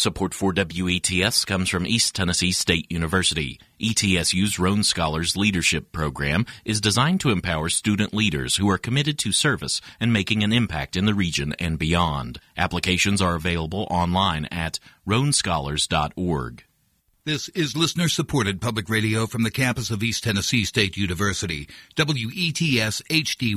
Support for WETS comes from East Tennessee State University. ETSU's Roan Scholars Leadership Program is designed to empower student leaders who are committed to service and making an impact in the region and beyond. Applications are available online at roanscholars.org. This is listener-supported public radio from the campus of East Tennessee State University. WETS HD